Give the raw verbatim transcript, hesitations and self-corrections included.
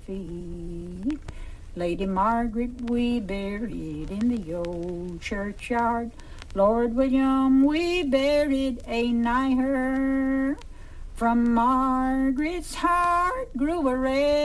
feet. Lady Margaret we buried in the old churchyard. Lord William we buried a nigh her. From Margaret's heart grew a red